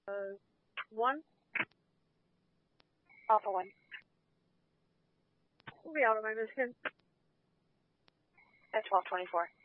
1. Alpha 1. We'll be out of my mission. At 12:24.